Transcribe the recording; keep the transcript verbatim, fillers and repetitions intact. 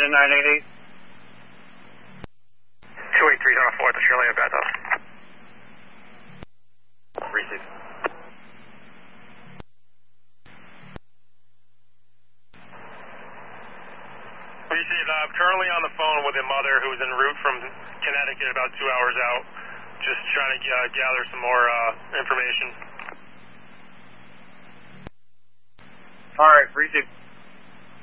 nine eight eight. two eight three on four, the Shirley and Bethel. Receive. Receive. I'm currently on the phone with a mother who's en route from Connecticut, about two hours out. Just trying to uh, gather some more uh, information. All right, receive.